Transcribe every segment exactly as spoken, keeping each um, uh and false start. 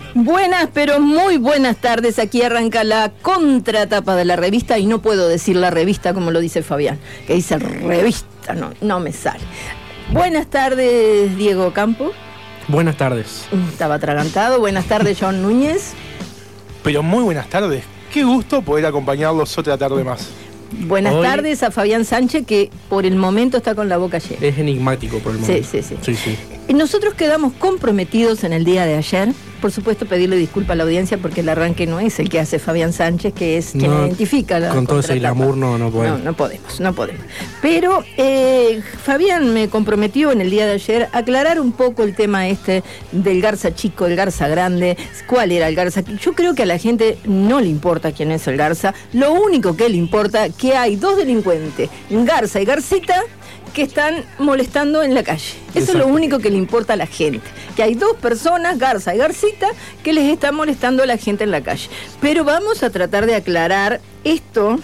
Buenas, pero muy buenas tardes. Aquí arranca la contratapa de la revista y no puedo decir la revista como lo dice Fabián, que dice revista, no, no me sale. Buenas tardes, Diego Campo. Buenas tardes. Estaba atragantado. Buenas tardes, John Núñez. Pero muy buenas tardes. Qué gusto poder acompañarlos otra tarde más. Buenas Hoy... tardes a Fabián Sánchez, que por el momento está con la boca llena. Es enigmático por el momento. Sí, sí, sí. sí, sí. Nosotros quedamos comprometidos en el día de ayer. Por supuesto, pedirle disculpas a la audiencia porque el arranque no es el que hace Fabián Sánchez, que es quien no, identifica la con todo ese glamour no, no podemos. No, no podemos, no podemos. Pero eh, Fabián me comprometió en el día de ayer a aclarar un poco el tema este del Garza chico, el Garza grande, cuál era el Garza. Yo creo que a la gente no le importa quién es el Garza. Lo único que le importa es que hay dos delincuentes, Garza y Garcita, que están molestando en la calle. Eso Exacto. Es lo único que le importa a la gente. Que hay dos personas, Garza y Garcita, que les están molestando a la gente en la calle. Pero vamos a tratar de aclarar esto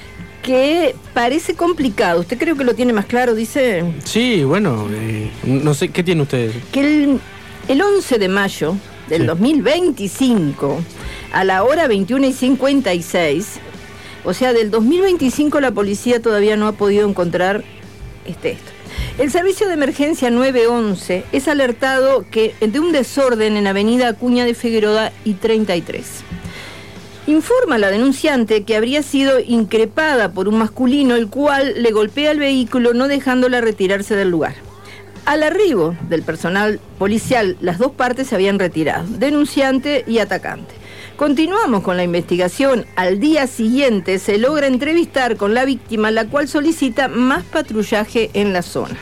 que parece complicado. ¿Usted creo que lo tiene más claro? Dice... Sí, bueno, eh, no sé, ¿qué tiene usted? Que el, el once de mayo del sí. dos mil veinticinco, a la hora veintiuna y cincuenta y seis, o sea, del dos mil veinticinco la policía todavía no ha podido encontrar este esto. El servicio de emergencia nueve once es alertado que de un desorden en Avenida Acuña de Figueroa y treinta y tres. Informa a la denunciante que habría sido increpada por un masculino, el cual le golpea el vehículo no dejándola retirarse del lugar. Al arribo del personal policial, las dos partes se habían retirado, denunciante y atacante. Continuamos con la investigación. Al día siguiente se logra entrevistar con la víctima, la cual solicita más patrullaje en la zona.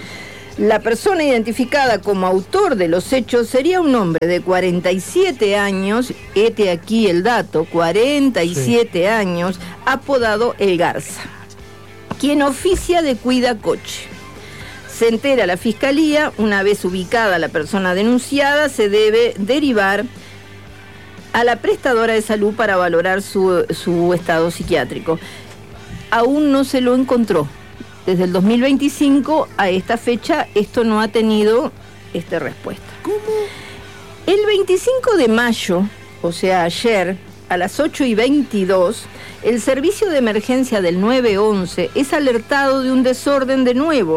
La persona identificada como autor de los hechos sería un hombre de cuarenta y siete años, este aquí el dato, cuarenta y siete sí. años, apodado El Garza, quien oficia de cuidacoche. Se entera la fiscalía, una vez ubicada la persona denunciada, se debe derivar a la prestadora de salud para valorar su, su estado psiquiátrico. Aún no se lo encontró. Desde el dos mil veinticinco a esta fecha, esto no ha tenido esta respuesta. ¿Cómo? El veinticinco de mayo, o sea, ayer, a las ocho y veintidós, el servicio de emergencia del nueve once es alertado de un desorden de nuevo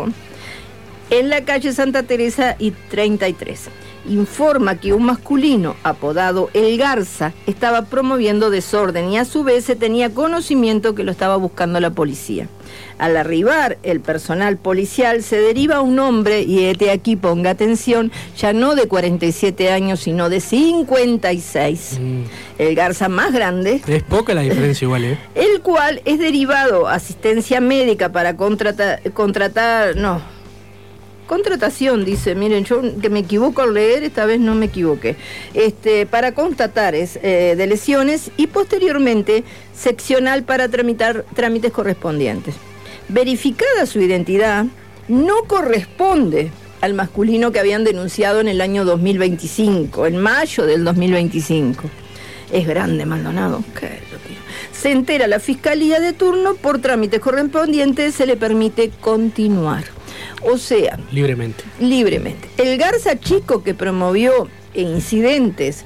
en la calle Santa Teresa y treinta y tres. Informa que un masculino apodado El Garza estaba promoviendo desorden y a su vez se tenía conocimiento que lo estaba buscando la policía. Al arribar el personal policial se deriva a un hombre, y este aquí ponga atención, ya no de cuarenta y siete años sino de cincuenta y seis. Mm. El Garza más grande. Es poca la diferencia igual, ¿eh? El cual es derivado a asistencia médica para contratar, contratar, no... Contratación, dice, miren, yo que me equivoco al leer, esta vez no me equivoqué, este, para constatar es, eh, de lesiones y posteriormente seccional para tramitar trámites correspondientes. Verificada su identidad, no corresponde al masculino que habían denunciado en el año dos mil veinticinco, en mayo del dos mil veinticinco. Es grande, Maldonado. ¿Qué? Se entera la fiscalía de turno, por trámites correspondientes se le permite continuar. O sea... Libremente. Libremente. El Garza chico que promovió incidentes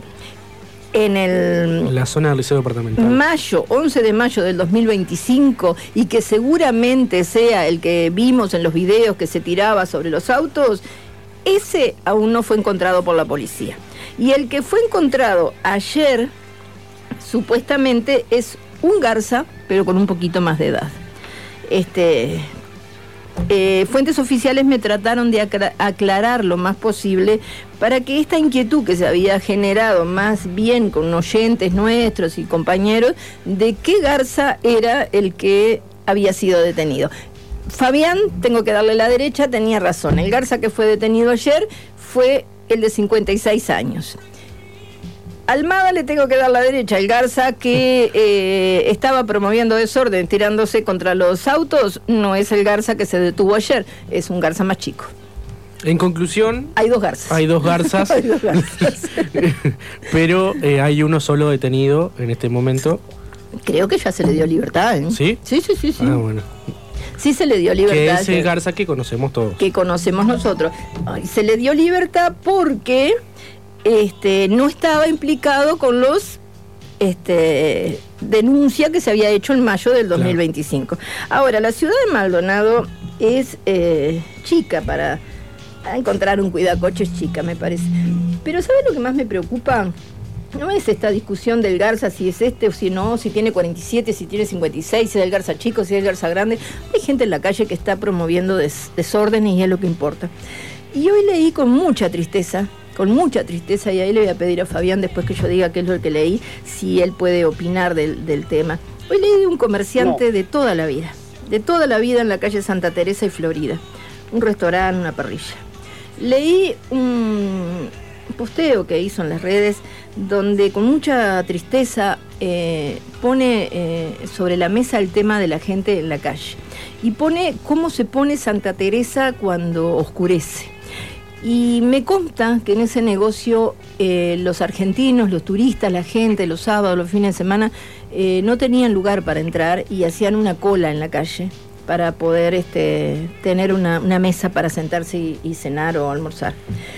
en el... En la zona del Liceo Departamental. Mayo, once de mayo del dos mil veinticinco, y que seguramente sea el que vimos en los videos que se tiraba sobre los autos, ese aún no fue encontrado por la policía. Y el que fue encontrado ayer, supuestamente, es un Garza, pero con un poquito más de edad. Este... Eh, fuentes oficiales me trataron de acla- aclarar lo más posible para que esta inquietud que se había generado más bien con oyentes nuestros y compañeros de qué Garza era el que había sido detenido. Fabián, tengo que darle la derecha, tenía razón. El Garza que fue detenido ayer fue el de cincuenta y seis años. Almada le tengo que dar la derecha. El Garza que eh, estaba promoviendo desorden, tirándose contra los autos, no es el Garza que se detuvo ayer, es un Garza más chico. En conclusión... Hay dos Garzas. Hay dos Garzas. Hay dos Garzas. Pero eh, hay uno solo detenido en este momento. Creo que ya se le dio libertad, ¿eh? ¿Sí? Sí, sí, sí, sí. Ah, bueno. Sí se le dio libertad. Que es el Garza que conocemos todos. Que conocemos nosotros. Ay, se le dio libertad porque este, no estaba implicado con los este, denuncia que se había hecho en mayo del dos mil veinticinco. Claro. Ahora, la ciudad de Maldonado es eh, chica para encontrar un cuidacoches, chica, me parece. Pero ¿sabes lo que más me preocupa? No es esta discusión del Garza, si es este o si no, si tiene cuarenta y siete, si tiene cincuenta y seis, si es el Garza chico, si es el Garza grande. Hay gente en la calle que está promoviendo des- desórdenes y es lo que importa. Y hoy leí con mucha tristeza, con mucha tristeza, y ahí le voy a pedir a Fabián, después que yo diga qué es lo que leí, si él puede opinar del, del tema. Hoy leí de un comerciante no. de toda la vida, de toda la vida en la calle Santa Teresa y Florida. Un restaurante, una parrilla. Leí un posteo que hizo en las redes donde con mucha tristeza eh, pone eh, sobre la mesa el tema de la gente en la calle y pone cómo se pone Santa Teresa cuando oscurece. Y me consta que en ese negocio eh, los argentinos, los turistas, la gente, los sábados, los fines de semana, eh, no tenían lugar para entrar y hacían una cola en la calle para poder este, tener una, una mesa para sentarse y, y cenar o almorzar.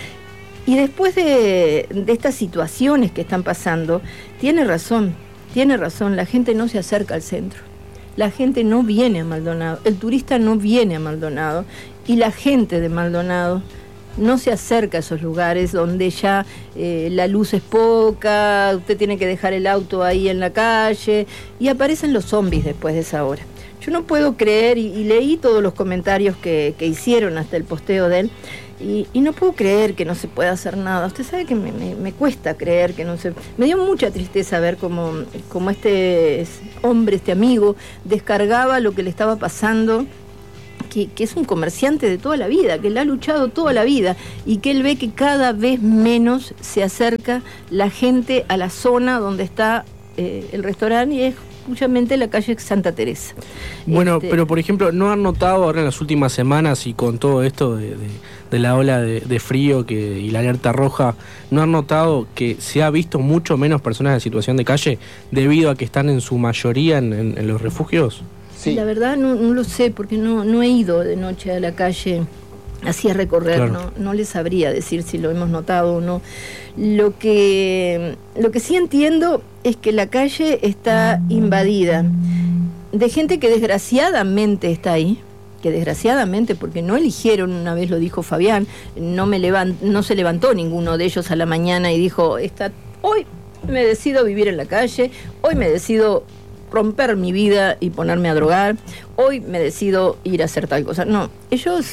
Y después de, de estas situaciones que están pasando, tiene razón, tiene razón, la gente no se acerca al centro, la gente no viene a Maldonado, el turista no viene a Maldonado y la gente de Maldonado no se acerca a esos lugares donde ya eh, la luz es poca, usted tiene que dejar el auto ahí en la calle y aparecen los zombies después de esa hora. Yo no puedo creer, y, y leí todos los comentarios que, que hicieron hasta el posteo de él, y, y no puedo creer que no se pueda hacer nada. Usted sabe que me, me, me cuesta creer que no se... Me dio mucha tristeza ver cómo, cómo este hombre, este amigo, descargaba lo que le estaba pasando, que, que es un comerciante de toda la vida, que le ha luchado toda la vida, y que él ve que cada vez menos se acerca la gente a la zona donde está eh, el restaurante, y es justamente la calle Santa Teresa. Bueno, este... pero por ejemplo, ¿no han notado ahora en las últimas semanas y con todo esto de, de, de la ola de, de frío que, y la alerta roja, ¿no han notado que se ha visto mucho menos personas en situación de calle debido a que están en su mayoría en, en, en los refugios? Sí. La verdad no, no lo sé, porque no, no he ido de noche a la calle así a recorrer, claro. no, no les sabría decir si lo hemos notado o no. Lo que, lo que sí entiendo es que la calle está invadida de gente que desgraciadamente está ahí, que desgraciadamente, porque no eligieron, una vez lo dijo Fabián, no, me levant, no se levantó ninguno de ellos a la mañana y dijo, Esta, hoy me decido vivir en la calle, hoy me decido romper mi vida y ponerme a drogar, hoy me decido ir a hacer tal cosa. No, ellos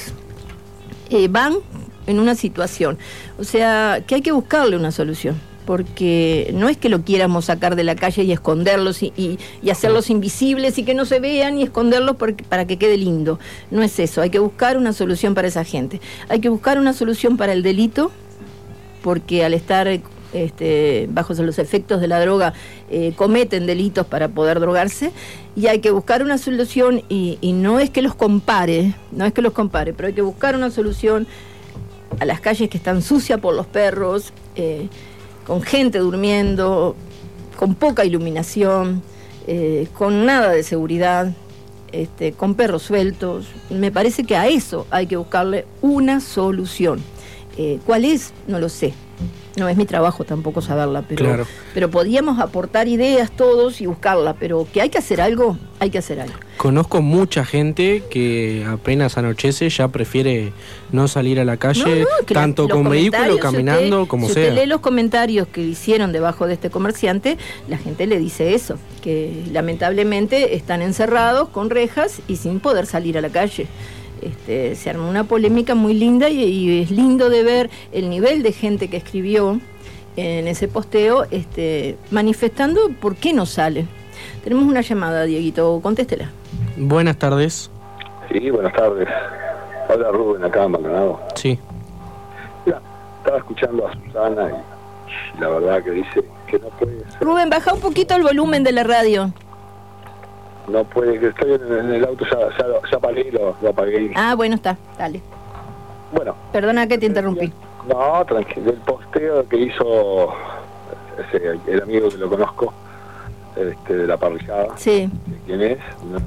eh, van en una situación, o sea, que hay que buscarle una solución, porque no es que lo quieramos sacar de la calle y esconderlos y, y, y hacerlos invisibles y que no se vean y esconderlos porque, para que quede lindo. No es eso, hay que buscar una solución para esa gente. Hay que buscar una solución para el delito, porque al estar este, bajo los efectos de la droga eh, cometen delitos para poder drogarse, y hay que buscar una solución y, y no es que los compare, no es que los compare, pero hay que buscar una solución a las calles que están sucias por los perros, eh, con gente durmiendo, con poca iluminación, eh, con nada de seguridad, este, con perros sueltos. Me parece que a eso hay que buscarle una solución. Eh, ¿Cuál es? No lo sé. No es mi trabajo tampoco saberla, pero, claro. pero podíamos aportar ideas todos y buscarla, pero que hay que hacer algo, hay que hacer algo. Conozco mucha gente que apenas anochece ya prefiere no salir a la calle, no, no, tanto la, con vehículo, caminando, si usted, como si sea. Si usted lee los comentarios que hicieron debajo de este comerciante, la gente le dice eso, que lamentablemente están encerrados con rejas y sin poder salir a la calle. Este, se armó una polémica muy linda y, y es lindo de ver el nivel de gente que escribió en ese posteo este, manifestando por qué no sale. Tenemos una llamada, Dieguito, contéstela. Buenas tardes. Sí, buenas tardes. Hola, Rubén, acá en Maldonado. Sí. Mira, estaba escuchando a Susana y la verdad que dice que no puede ser. Rubén, baja un poquito el volumen de la radio. No puede, que estoy en, en el auto, ya, ya, ya apagué y lo, lo apagué. Ah, bueno, está, dale. Bueno. Perdona que te interrumpí. No, tranquilo. El posteo que hizo ese, el amigo que lo conozco, este, de la parrillada. Sí. ¿Quién es? No,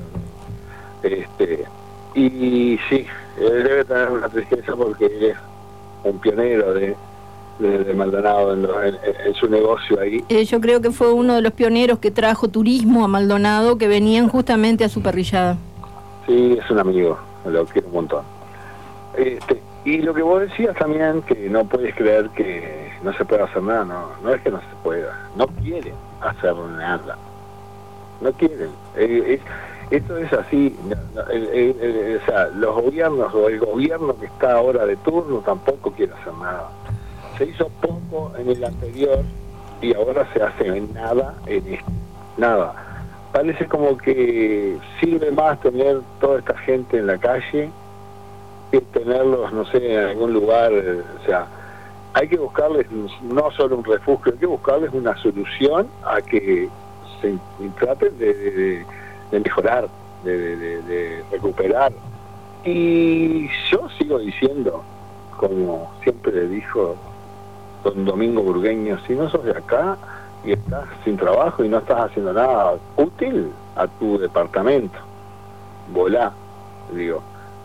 este, y sí, él debe tener una tristeza porque es un pionero de de, de Maldonado en, lo, en, en su negocio ahí. Eh, yo creo que fue uno de los pioneros que trajo turismo a Maldonado, que venían justamente a su parrillada. Sí, es un amigo, lo quiero un montón. Este, y lo que vos decías también, que no puedes creer que no se puede hacer nada, no, no es que no se pueda, no quieren hacer nada, no quieren. Eh, es, esto es así, no, no, el, el, el, o sea, los gobiernos o el gobierno que está ahora de turno tampoco quiere hacer nada. Se hizo poco en el anterior y ahora se hace nada en este, nada. Parece como que sirve más tener toda esta gente en la calle que tenerlos, no sé, en algún lugar. O sea, hay que buscarles no solo un refugio, hay que buscarles una solución a que se traten de, de, de mejorar, de, de, de recuperar. Y yo sigo diciendo, como siempre dijo don Domingo Burgueño, si no sos de acá y estás sin trabajo y no estás haciendo nada útil a tu departamento, volá, digo.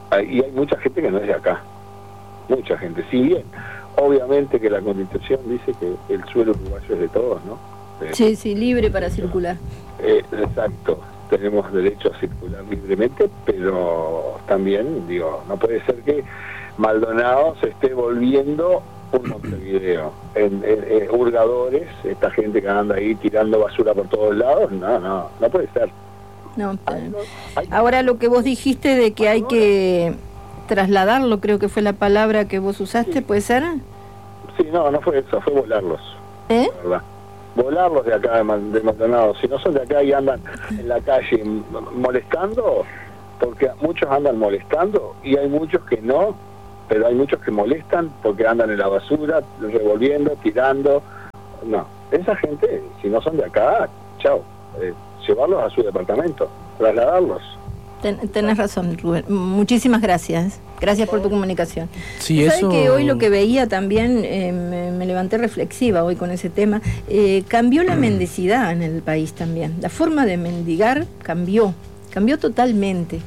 Y hay mucha gente que no es de acá, mucha gente. Si bien, obviamente que la Constitución dice que el suelo uruguayo es de todos, ¿no? Eh, Sí, sí, libre para circular. eh, exacto, tenemos derecho a circular libremente, pero también, digo, no puede ser que Maldonado se esté volviendo un Montevideo, en, en, en hurgadores, esta gente que anda ahí tirando basura por todos lados, no, no, no puede ser. No, Hay- eh, hay- ahora lo que vos dijiste de que hay que trasladarlo, creo que fue la palabra que vos usaste, ¿puede ser? Sí, no, no fue eso, fue volarlos, ¿Eh? la verdad. Volarlos de acá de, Mal- de Maldonado, si no son de acá y andan en la calle m- molestando, porque muchos andan molestando y hay muchos que no, pero hay muchos que molestan porque andan en la basura, revolviendo, tirando. No, esa gente, si no son de acá, chao, eh, llevarlos a su departamento, trasladarlos. Ten- tenés razón, Rubén. Muchísimas gracias. Gracias por tu comunicación. Sí, ¿Sabes eso... que hoy lo que veía también, eh, me, me levanté reflexiva hoy con ese tema, eh, cambió la mendicidad en el país también. La forma de mendigar cambió, cambió totalmente.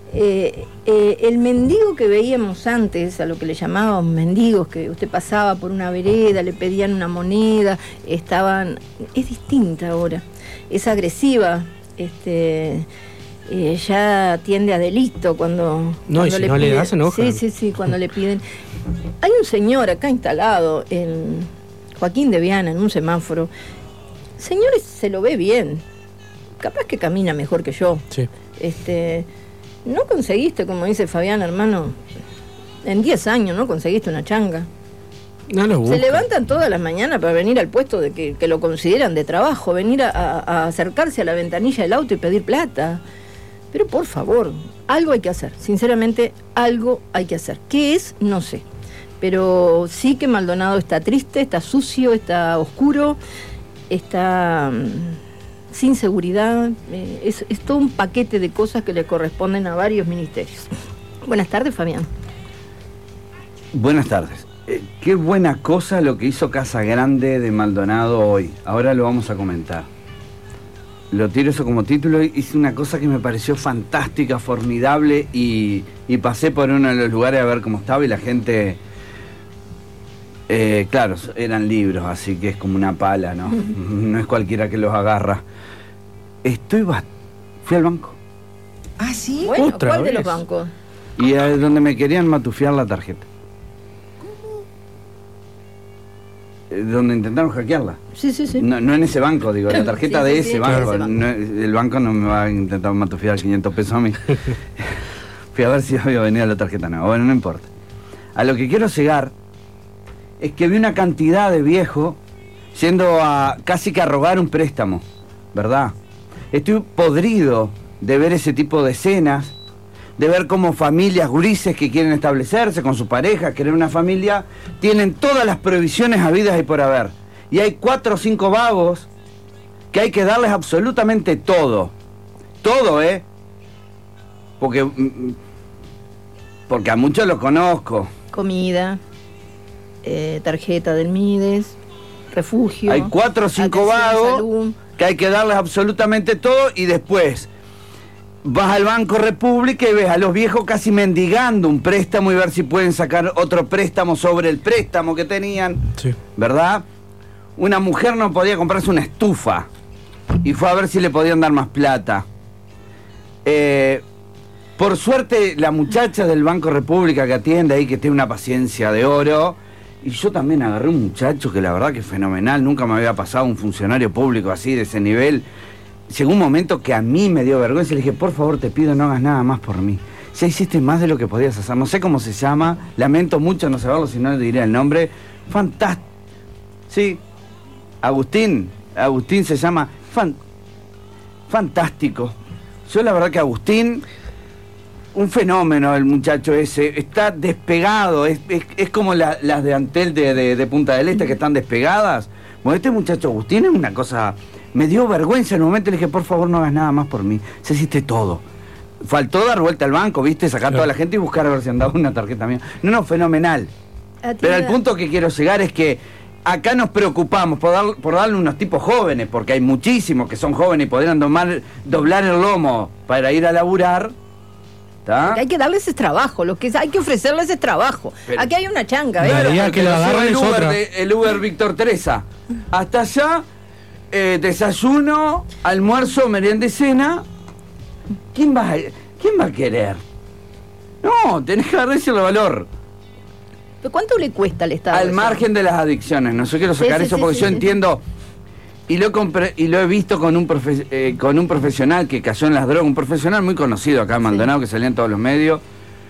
Eh, eh, el mendigo que veíamos antes, a lo que le llamábamos mendigos, que usted pasaba por una vereda, le pedían una moneda, estaban, es distinta ahora, es agresiva, este, eh, ya tiende a delito cuando, No, y cuando si no le das, se enojan. Sí, sí, sí, cuando le piden. Hay un señor acá instalado en Joaquín de Viana, en un semáforo. Señor, se lo ve bien, capaz que camina mejor que yo. Sí. Este, no conseguiste, como dice Fabián, hermano, en diez años no conseguiste una changa. No lo Se buscan. levantan todas las mañanas para venir al puesto de que, que lo consideran de trabajo, venir a, a- a acercarse a la ventanilla del auto y pedir plata. Pero por favor, algo hay que hacer, sinceramente algo hay que hacer. ¿Qué es? No sé. Pero sí que Maldonado está triste, está sucio, está oscuro, está mm, sin seguridad. eh, es, es todo un paquete de cosas que le corresponden a varios ministerios. Buenas tardes, Fabián. Buenas tardes. Eh, qué buena cosa lo que hizo Casa Grande de Maldonado hoy. Ahora lo vamos a comentar. Lo tiro eso como título. Hice una cosa que me pareció fantástica, formidable y, y pasé por uno de los lugares a ver cómo estaba y la gente... Eh, claro, eran libros, así que es como una pala, ¿no? No es cualquiera que los agarra. Estoy... bast- Fui al banco. Ah, sí. Bueno, ¿Otra ¿cuál de vez? los bancos? Y es donde me querían matufiar la tarjeta. Eh, Donde intentaron hackearla. Sí, sí, sí. No, no en ese banco, digo, la tarjeta Sí, sí, de sí, ese de banco. ese banco. No, el banco no me va a intentar matufiar quinientos pesos a mí. Fui a ver si había venido la tarjeta nueva. Bueno, no importa. A lo que quiero llegar es que vi una cantidad de viejos yendo a casi que a rogar un préstamo, ¿verdad? Estoy podrido de ver ese tipo de escenas, de ver cómo familias gurises que quieren establecerse con su pareja, querer una familia, tienen todas las prohibiciones habidas y por haber. Y hay cuatro o cinco vagos que hay que darles absolutamente todo. Todo, ¿eh? Porque, mm, porque a muchos los conozco. Comida, eh, tarjeta del Mides, refugio. Hay cuatro o cinco atención, vagos salud. que hay que darles absolutamente todo y después vas al Banco República y ves a los viejos casi mendigando un préstamo y ver si pueden sacar otro préstamo sobre el préstamo que tenían, Sí. ¿verdad? Una mujer no podía comprarse una estufa y fue a ver si le podían dar más plata. Eh, por suerte, la muchacha del Banco República que atiende ahí, que tiene una paciencia de oro, y yo también agarré un muchacho que la verdad que es fenomenal, nunca me había pasado un funcionario público así, de ese nivel. Llegó un momento que a mí me dio vergüenza y le dije, por favor, te pido, no hagas nada más por mí. Ya hiciste más de lo que podías hacer. No sé cómo se llama, lamento mucho no saberlo, si no le diré el nombre. Fantástico. Sí, Agustín, Agustín se llama. Fan... Fantástico. Yo la verdad que Agustín, un fenómeno el muchacho ese, está despegado, es, es, es como la, las de Antel de, de, de Punta del Este que están despegadas. Bueno, este muchacho Agustín es una cosa... Me dio vergüenza en un momento, le dije, por favor, no hagas nada más por mí. Se hiciste todo. Faltó dar vuelta al banco, ¿viste? Sacar a toda la gente y buscar a ver si andaba una tarjeta mía. No, no, fenomenal. Pero el punto que quiero llegar es que acá nos preocupamos por, dar, por darle unos tipos jóvenes, porque hay muchísimos que son jóvenes y podrían domar, doblar el lomo para ir a laburar. Hay que darles ese trabajo, lo que es, hay que ofrecerles ese trabajo. Pero, aquí hay una changa, ¿ves? María, que lo agarren el es Uber, otra. de, el Uber Víctor Teresa. Hasta allá, eh, desayuno, almuerzo, merienda y cena. ¿Quién va a, quién va a querer? No, tenés que agarrarse el valor. ¿Pero cuánto le cuesta al Estado? Al margen de las adicciones. No sé, quiero sacar sí, sí, eso sí, porque sí, yo sí. entiendo. Y lo, compre, y lo he visto con un, profe, eh, con un profesional que cayó en las drogas, un profesional muy conocido acá en Maldonado, sí, que salía en todos los medios,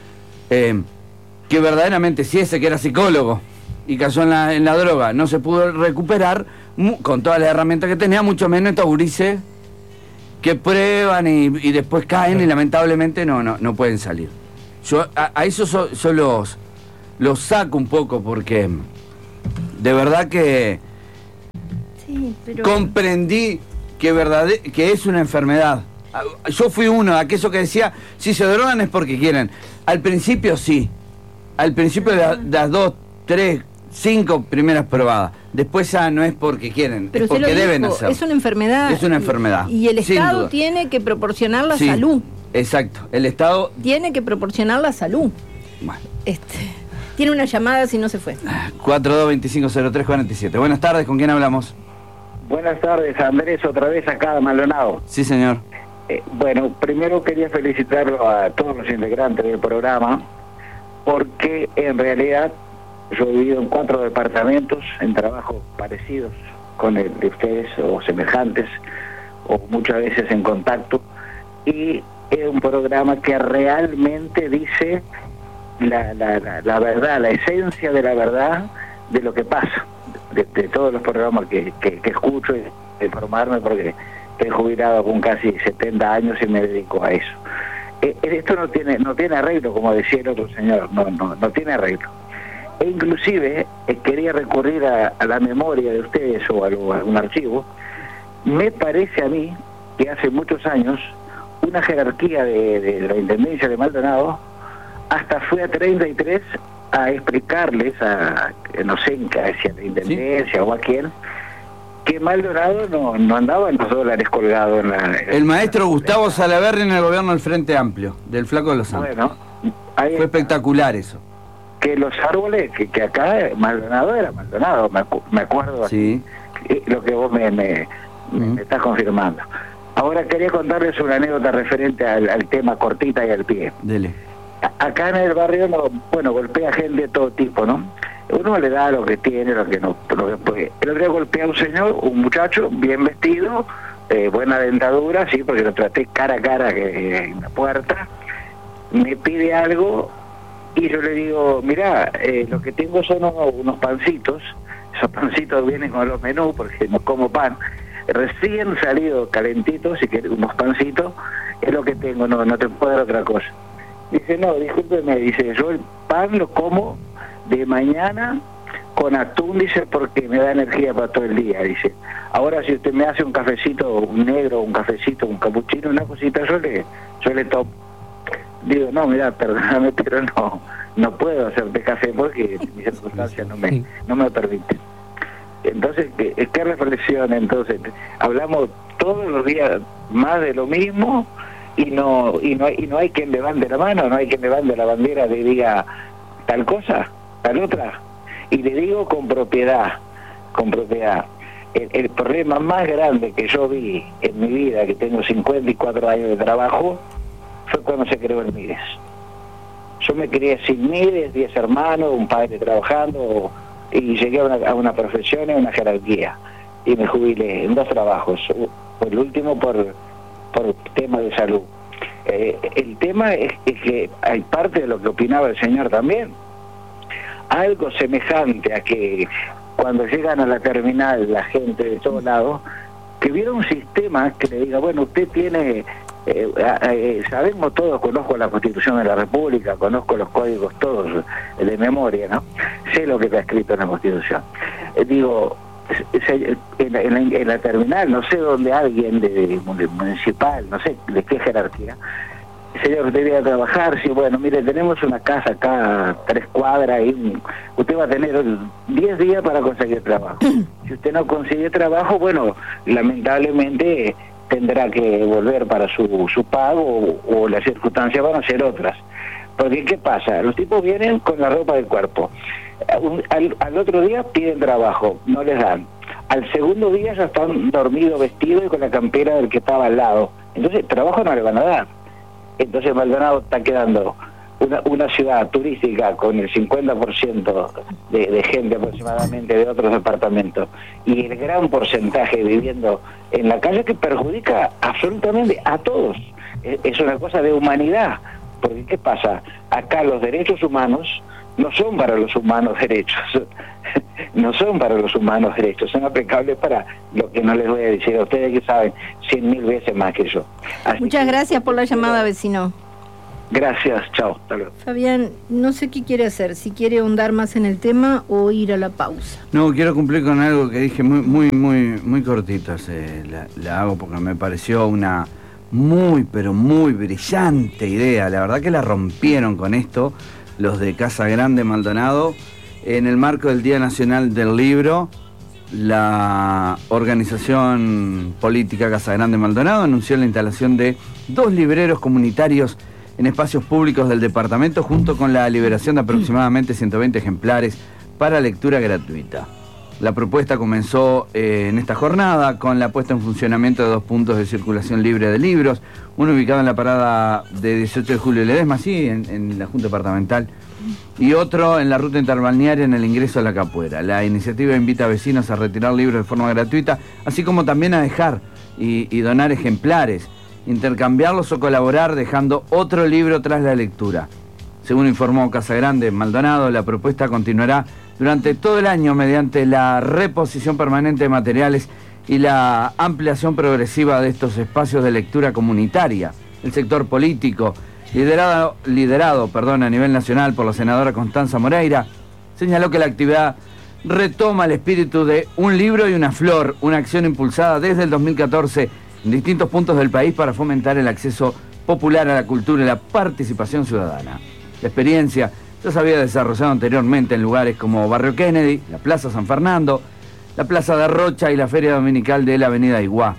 eh, que verdaderamente si ese que era psicólogo y cayó en la, en la droga, no se pudo recuperar mu, con todas las herramientas que tenía, mucho menos estos gurises que prueban y, y después caen, sí, y lamentablemente no, no, no pueden salir. Yo a, a eso so, yo los, los saco un poco porque de verdad que sí, pero... comprendí que, verdad, que es una enfermedad. Yo fui uno de aquellos que decía, si se drogan es porque quieren. Al principio sí. Al principio de, de las dos, tres, cinco primeras probadas. Después ya no es porque quieren, pero es porque lo deben dijo, hacerlo. es una enfermedad. Es una enfermedad. Y el sin Estado duda. tiene que proporcionar la Sí, salud. Exacto. El Estado Tiene que proporcionar la salud. Bueno. Este, tiene una llamada si no se fue. cuatro dos dos cinco cero tres cuatro siete. Buenas tardes, ¿con quién hablamos? Buenas tardes, Andrés, otra vez acá de Maldonado. Sí, señor. Eh, bueno, primero quería felicitarlo a todos los integrantes del programa, porque en realidad yo he vivido en cuatro departamentos en trabajos parecidos con el de ustedes o semejantes, o muchas veces en contacto, y es un programa que realmente dice la, la, la, la verdad, la esencia de la verdad de lo que pasa, de, de todos los programas que, que, que escucho y de informarme, porque estoy jubilado con casi setenta años y me dedico a eso. Eh, esto no tiene no tiene arreglo, como decía el otro señor, no no no tiene arreglo. E inclusive eh, quería recurrir a, a la memoria de ustedes o a, lo, a un archivo. Me parece a mí que hace muchos años una jerarquía de, de la Intendencia de Maldonado hasta fue a treinta y tres a explicarles a, no sé, si a la Intendencia, ¿sí?, o a quién, que Maldonado no, no andaba en los dólares colgados en la... El maestro Gustavo Salaverry en el gobierno del Frente Amplio, del Flaco de los Santos. Bueno, ahí fue espectacular eso. Que los árboles, que, que acá Maldonado era Maldonado, me, acu me acuerdo, sí, así, lo que vos me, me, uh-huh. me estás confirmando. Ahora quería contarles una anécdota referente al, al tema cortita y al pie. Dele. A, acá en el barrio, no, bueno, golpea gente de todo tipo, ¿no? Uno le da lo que tiene, lo que no, lo que puede. El otro día golpea a un señor, un muchacho, bien vestido, eh, buena dentadura, sí, porque lo traté cara a cara eh, en la puerta, me pide algo y yo le digo, mirá, eh, lo que tengo son unos, unos pancitos, esos pancitos vienen con los menús porque no como pan, recién salidos calentitos, si quieres unos pancitos, es lo que tengo, no, no te puedo dar otra cosa. Dice, no, discúlpeme, dice, yo el pan lo como de mañana con atún, dice, porque me da energía para todo el día, dice. Ahora si usted me hace un cafecito, un negro, un cafecito, un capuchino, una cosita, yo le, yo le tomo. Digo, no, mira, perdóname, pero no, no puedo hacerte café porque mis circunstancias no me, no me permiten. Entonces, ¿qué, qué reflexión? Entonces, hablamos todos los días más de lo mismo y no y no y no hay quien levante la mano, no hay quien levante la bandera y diga tal cosa, tal otra. Y le digo con propiedad, con propiedad. El, el problema más grande que yo vi en mi vida, que tengo cincuenta y cuatro años de trabajo, fue cuando se creó el Mires. Yo me crié sin Mires, diez hermanos, un padre trabajando, y llegué a una, a una profesión y a una jerarquía. Y me jubilé en dos trabajos, el último por, por tema de salud. Eh, el tema es, es que hay parte de lo que opinaba el señor también. Algo semejante a que cuando llegan a la terminal la gente de todos lados, que hubiera un sistema que le diga, bueno, usted tiene... Eh, eh, sabemos todos, conozco la Constitución de la República, conozco los códigos todos de memoria, ¿no? Sé lo que está escrito en la Constitución. Eh, digo, se, en, la, en, la, en la terminal, no sé dónde alguien de, de, de municipal, no sé de qué jerarquía, señor, usted viene a trabajar, sí, bueno, mire, tenemos una casa acá, tres cuadras, y usted va a tener diez días para conseguir trabajo. Si usted no consigue trabajo, bueno, lamentablemente tendrá que volver para su, su pago, o, o las circunstancias van a ser otras. Porque, ¿qué pasa? Los tipos vienen con la ropa del cuerpo. Un, al, al otro día piden trabajo, no les dan. Al segundo día ya están dormidos, vestidos y con la campera del que estaba al lado. Entonces, trabajo no le van a dar. Entonces, Maldonado está quedando una, una ciudad turística con el cincuenta por ciento de, de gente aproximadamente de otros departamentos, y el gran porcentaje viviendo en la calle, que perjudica absolutamente a todos. Es, es una cosa de humanidad, porque ¿qué pasa? Acá los derechos humanos no son para los humanos derechos, no son para los humanos derechos, son aplicables para lo que no les voy a decir a ustedes, que saben cien mil veces más que yo. Así Muchas que, gracias por la llamada, vecino. Gracias, chao, hasta luego. Fabián, no sé qué quiere hacer, si quiere ahondar más en el tema o ir a la pausa. No, quiero cumplir con algo que dije muy muy muy muy cortito, se, la, la hago porque me pareció una muy pero muy brillante idea. La verdad que la rompieron con esto los de Casa Grande Maldonado. En el marco del Día Nacional del Libro, la organización política Casa Grande Maldonado anunció la instalación de dos libreros comunitarios en espacios públicos del departamento, junto con la liberación de aproximadamente ciento veinte ejemplares para lectura gratuita. La propuesta comenzó eh, en esta jornada con la puesta en funcionamiento de dos puntos de circulación libre de libros, uno ubicado en la parada de dieciocho de julio de Ledesma, sí, en, en la Junta Departamental, y otro en la ruta interbalnearia en el ingreso a la Capuera. La iniciativa invita a vecinos a retirar libros de forma gratuita, así como también a dejar y, y donar ejemplares, intercambiarlos o colaborar dejando otro libro tras la lectura. Según informó Casa Grande Maldonado, la propuesta continuará durante todo el año mediante la reposición permanente de materiales y la ampliación progresiva de estos espacios de lectura comunitaria. El sector político, liderado, liderado perdón, a nivel nacional por la senadora Constanza Moreira, señaló que la actividad retoma el espíritu de un libro y una flor, una acción impulsada desde el dos mil catorce en distintos puntos del país para fomentar el acceso popular a la cultura y la participación ciudadana. La experiencia ya se había desarrollado anteriormente en lugares como Barrio Kennedy, la Plaza San Fernando, la Plaza de Rocha y la Feria Dominical de la Avenida Iguá.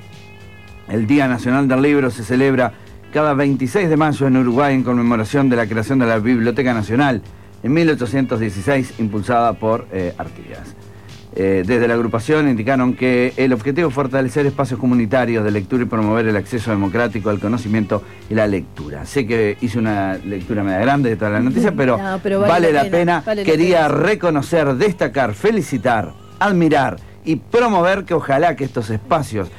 El Día Nacional del Libro se celebra cada veintiséis de mayo en Uruguay en conmemoración de la creación de la Biblioteca Nacional en mil ochocientos dieciséis, impulsada por eh, Artigas. Eh, desde la agrupación indicaron que el objetivo es fortalecer espacios comunitarios de lectura y promover el acceso democrático al conocimiento y la lectura. Sé que hice una lectura media grande de toda la noticia, pero, no, pero vale, vale la pena. pena. Vale Quería la pena. reconocer, destacar, felicitar, admirar y promover que ojalá que estos espacios...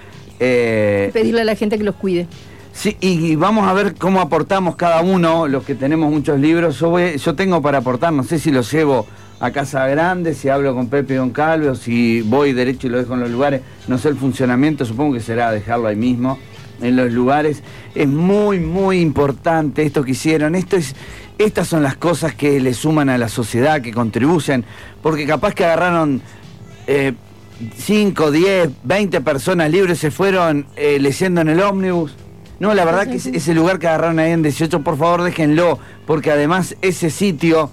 Eh, pedirle a la gente que los cuide. Sí, y vamos a ver cómo aportamos cada uno, los que tenemos muchos libros. Yo, voy, yo tengo para aportar, no sé si los llevo a Casa Grande, si hablo con Pepe y Don Calvo, si voy derecho y lo dejo en los lugares, no sé el funcionamiento, supongo que será dejarlo ahí mismo, en los lugares. Es muy, muy importante esto que hicieron. Esto es, estas son las cosas que le suman a la sociedad, que contribuyen, porque capaz que agarraron eh, cinco, diez, veinte personas libres, se fueron eh, leyendo en el ómnibus. No, la verdad que ese lugar que agarraron ahí en dieciocho, por favor déjenlo, porque además ese sitio...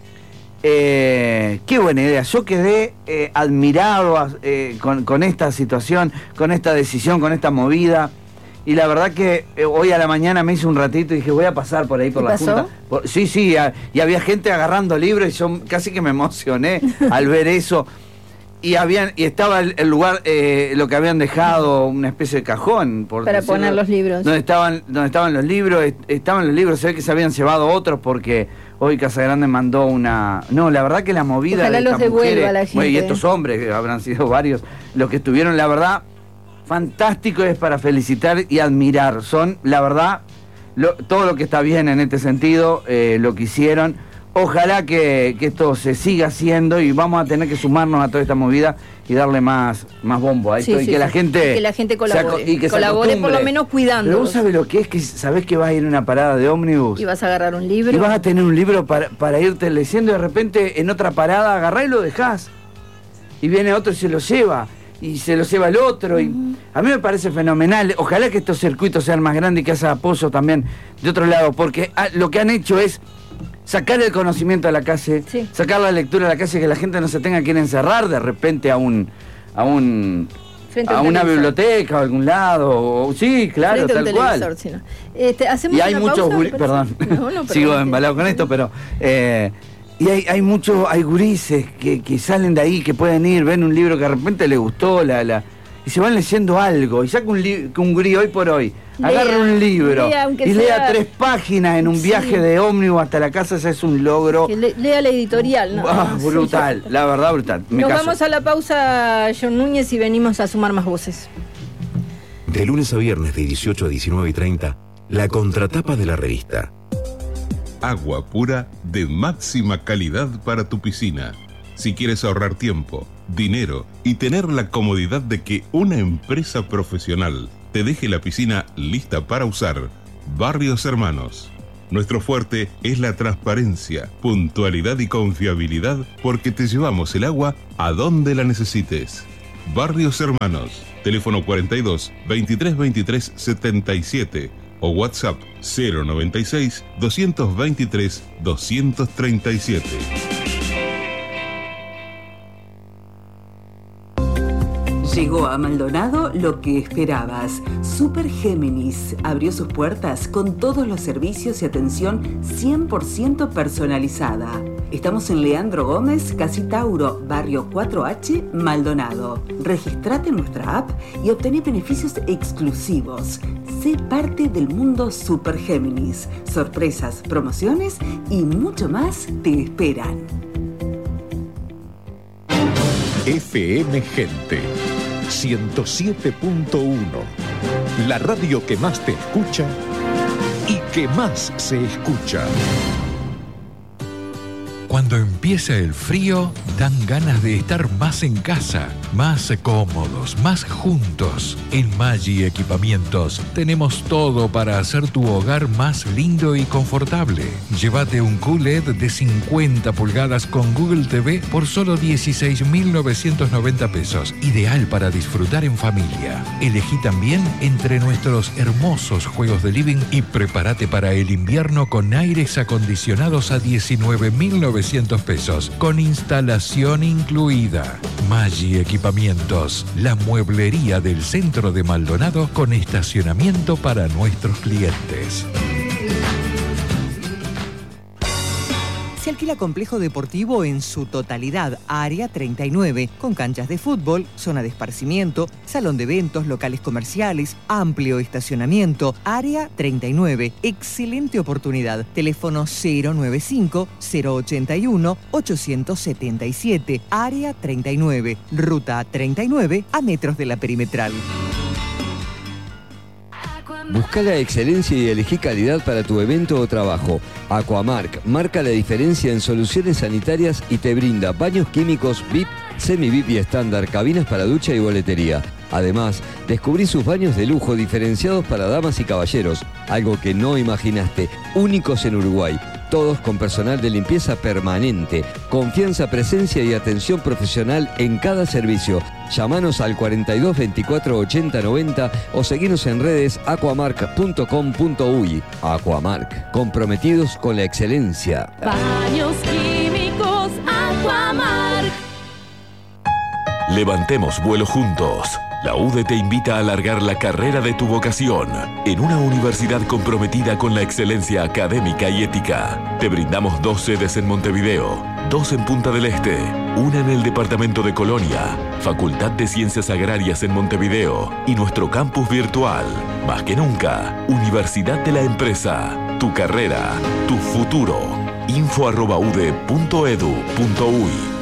Eh, qué buena idea. Yo quedé eh, admirado eh, con, con esta situación, con esta decisión, con esta movida. Y la verdad que eh, hoy a la mañana me hice un ratito y dije, voy a pasar por ahí por ¿Qué la pasó? junta. Por- sí, sí, a- y había gente agarrando libros y yo casi que me emocioné al ver eso. Y habían y estaba el, el lugar, eh, lo que habían dejado, una especie de cajón. Por Para decirlo, poner los libros. Donde estaban, donde estaban los libros, est- estaban los libros, se ve que se habían llevado otros porque hoy Casagrande mandó una... No, la verdad que la movida Ojalá de los estas devuelva mujeres, la gente. bueno, y estos hombres, que habrán sido varios, los que estuvieron, la verdad, fantástico, es para felicitar y admirar. Son, la verdad, lo- todo lo que está bien en este sentido, eh, lo que hicieron. Ojalá que, que esto se siga haciendo y vamos a tener que sumarnos a toda esta movida y darle más, más bombo a esto Sí, y sí, que la sí. gente Que la gente se colabore. aco- y que se Colabore por acostumbre. lo menos cuidándolos. Pero vos sabés lo que es, que sabés que vas a ir a una parada de ómnibus Y vas a agarrar un libro. y vas a tener un libro para, para irte leyendo y de repente en otra parada agarrás y lo dejás. Y viene otro y se lo lleva. Y se lo lleva el otro. Y a mí me parece fenomenal. Ojalá que estos circuitos sean más grandes y que haya apoyo también de otro lado. Porque ah, lo que han hecho es sacar el conocimiento a la calle, Sí. sacar la lectura a la calle, que la gente no se tenga que ir a encerrar de repente a un... A un Frente a a un una televisor. biblioteca o a algún lado. O, sí, claro, Frente a un tal cual. televisor, si no. Este, ¿hacemos Y hay una muchos pausa, guris, me parece? perdón, No, no, sigo perdón. embalado con esto, pero eh, y hay, hay muchos, hay gurises que, que salen de ahí, que pueden ir, ven un libro que de repente les gustó, la, la, y se van leyendo algo, y saca un, li- que un gurí hoy por hoy, Lea, agarra un libro lea, aunque y lea sea- tres páginas en un Sí. viaje de ómnibus hasta la casa, ese es un logro. Que le- lea la editorial, ¿no? Ah, Sí, brutal, ya- la verdad brutal. Me Nos caso. vamos a la pausa, John Núñez, y venimos a sumar más voces. De lunes a viernes de dieciocho a diecinueve y treinta, la contratapa de la revista. Agua pura de máxima calidad para tu piscina. Si quieres ahorrar tiempo, dinero y tener la comodidad de que una empresa profesional te deje la piscina lista para usar, Barrios Hermanos. Nuestro fuerte es la transparencia, puntualidad y confiabilidad porque te llevamos el agua a donde la necesites. Barrios Hermanos, teléfono cuarenta y dos, veintitrés veintitrés setenta y siete o WhatsApp cero noventa y seis, doscientos veintitrés, doscientos treinta y siete. Llegó a Maldonado lo que esperabas. Super Géminis abrió sus puertas con todos los servicios y atención cien por ciento personalizada. Estamos en Leandro Gómez, Casi Tauro, barrio cuatro H, Maldonado. Registrate en nuestra app y obtené beneficios exclusivos. Sé parte del mundo Super Géminis. Sorpresas, promociones y mucho más te esperan. F M Gente ciento siete punto uno, la radio que más te escucha y que más se escucha. Cuando empieza el frío, dan ganas de estar más en casa, más cómodos, más juntos. En Maggi Equipamientos tenemos todo para hacer tu hogar más lindo y confortable. Llévate un Q L E D de cincuenta pulgadas con Google T V por solo dieciséis mil novecientos noventa pesos. Ideal para disfrutar en familia. Elegí también entre nuestros hermosos juegos de living y prepárate para el invierno con aires acondicionados a diecinueve mil novecientos pesos, con instalación incluida. Maggi Equipamientos, la mueblería del centro de Maldonado con estacionamiento para nuestros clientes. Se alquila complejo deportivo en su totalidad, Área treinta y nueve, con canchas de fútbol, zona de esparcimiento, salón de eventos, locales comerciales, amplio estacionamiento, Área treinta y nueve. Excelente oportunidad. Teléfono cero noventa y cinco, cero ochenta y uno, ochocientos setenta y siete, Área treinta y nueve, Ruta treinta y nueve, a metros de la perimetral. Busca la excelencia y elegí calidad para tu evento o trabajo. Aquamark marca la diferencia en soluciones sanitarias y te brinda baños químicos V I P, semi-V I P y estándar, cabinas para ducha y boletería. Además, descubrí sus baños de lujo diferenciados para damas y caballeros, algo que no imaginaste, únicos en Uruguay. Todos con personal de limpieza permanente, confianza, presencia y atención profesional en cada servicio. Llámanos al cuarenta y dos, veinticuatro, ochenta, noventa o seguinos en redes aquamark punto com punto uy. Aquamark, comprometidos con la excelencia. Baños químicos Aquamark. Levantemos vuelo juntos. La U D E te invita a alargar la carrera de tu vocación en una universidad comprometida con la excelencia académica y ética. Te brindamos dos sedes en Montevideo, dos en Punta del Este, una en el departamento de Colonia, Facultad de Ciencias Agrarias en Montevideo y nuestro campus virtual. Más que nunca, Universidad de la Empresa. Tu carrera, tu futuro. info arroba ude punto edu punto uy.